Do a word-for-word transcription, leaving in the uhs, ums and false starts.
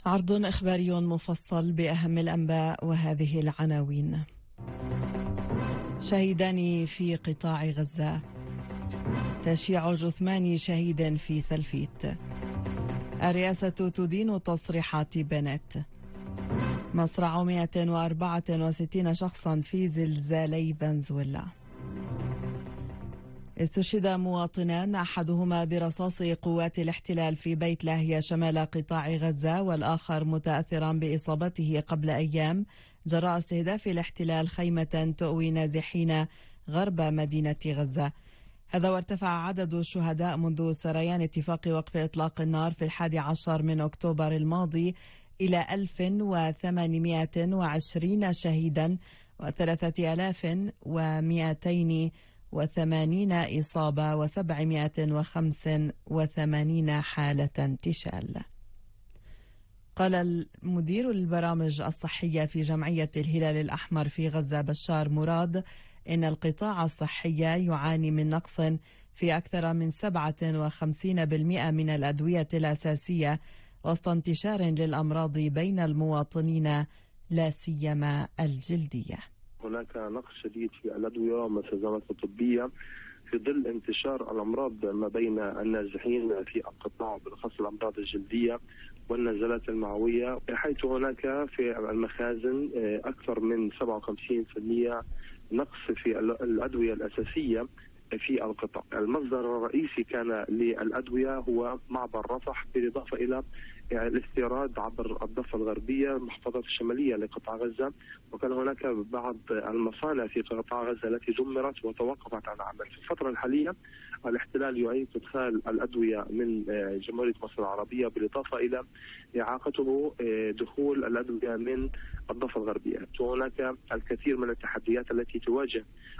عرض إخباري مفصل بأهم الأنباء وهذه العناوين. شهيدان في قطاع غزة، تشييع جثمان شهيد في سلفيت، الرئاسة تدين تصريحات بنت، مصرع مئة وأربعة وستين شخصا في زلزالي فنزويلا، استشهد مواطنان أحدهما برصاص قوات الاحتلال في بيت لاهيا شمال قطاع غزة، والآخر متأثرا بإصابته قبل أيام جراء استهداف الاحتلال خيمة تؤوي نازحين غرب مدينة غزة. هذا وارتفع عدد الشهداء منذ سريان اتفاق وقف إطلاق النار في الحادي عشر من أكتوبر الماضي إلى ألف وثمانمئة وعشرين شهيدا وثلاثة آلاف ومئتين وثمانين إصابة وسبعمئة وخمسة وثمانين حالة انتشال. قال المدير البرامج الصحية في جمعية الهلال الأحمر في غزة بشار مراد إن القطاع الصحي يعاني من نقص في أكثر من سبعة وخمسين بالمئة من الأدوية الأساسية وسط انتشار للأمراض بين المواطنين لا سيما الجلدية. هناك نقص شديد في الأدوية والمستلزمات الطبية في ظل انتشار الأمراض ما بين النازحين في القطاع، بالأخص الأمراض الجلدية والنزلات المعوية، حيث هناك في المخازن أكثر من سبعة وخمسين بالمئة نقص في الأدوية الأساسية في القطاع. المصدر الرئيسي كان للأدوية هو معبر رفح، بالإضافة إلى الاستيراد عبر الضفة الغربية المحافظات الشمالية لقطاع غزة، وكان هناك بعض المصانع في قطاع غزة التي دمرت وتوقفت عن العمل. في الفترة الحالية الاحتلال يعيد إدخال الأدوية من جمهورية مصر العربية، بالإضافة إلى إعاقته دخول الأدوية من الضفة الغربية. وهناك الكثير من التحديات التي تواجه